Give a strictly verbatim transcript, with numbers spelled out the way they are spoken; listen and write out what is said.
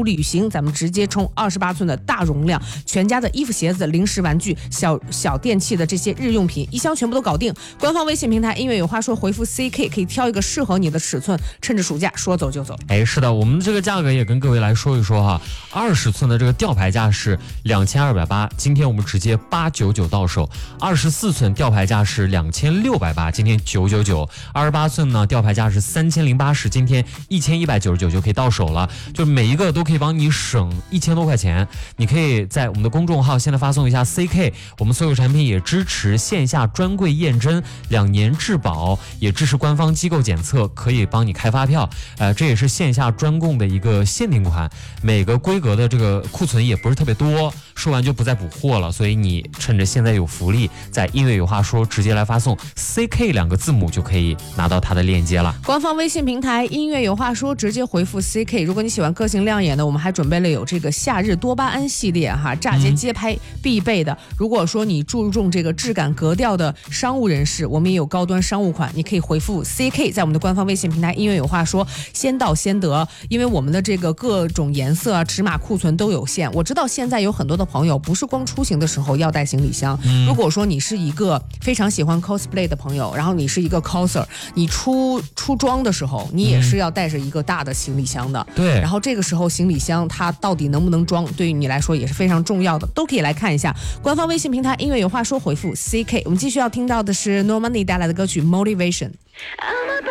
旅行，咱们直接冲二十八寸的大容量，全家的衣服、鞋子、零食、玩具、小小电器的这些日用品，一箱全部都搞定。官方微信平台音乐有话说回复 C K 可以挑一个适合你的尺寸，趁着暑假说走就走。 哎，是的，我们这个价格也跟各位来说一说哈。二十寸的这个吊牌价是两千二百八，今天我们直接八九九到手。二十四寸吊牌价是两千六百八，今天九九九。二十八寸呢，吊牌价是三千零八十，今天一千一百九十九就可以到手了。就是每一个都可以帮你省一千多块钱。你可以在我们的公众号现在发送一下 C K， 我们所有产品也支持线下专柜验真，两年质保，也支持官方机构检测，可以帮你开发票。呃，这也是线下专供的一个限定款，每个规格的这个库存也不是特别多，说完就不再补货了，所以你趁着现在有福利，在音乐有话说直接来发送 C K 两个字母就可以拿到它的链接了。 官方微信平台音乐有话说直接回复 C K。 如果你喜欢个性亮眼的，我们还准备了有这个夏日多巴胺系列哈，炸街街拍必备的、嗯、如果说你注重这个质感格调的商务人士，我们也有高端商务款，你可以回复 C K， 在我们的官方微信平台音乐有话说先到先得，因为我们的这个各种颜色啊尺码库存都有限。我知道现在有很多的朋友不是光出行的时候要带行李箱、嗯、如果说你是一个非常喜欢 cosplay 的朋友，然后你是一个 coser， 你出出装的时候你也是要带着一个大的行李箱的、嗯、 对， 然后这个时候行李箱它到底能不能装，对于你来说也是非常重要的，都可以来看一下官方微信平台音乐有话说回复 C K。 我们继续要听到的是 Normani 带来的歌曲 Motivation。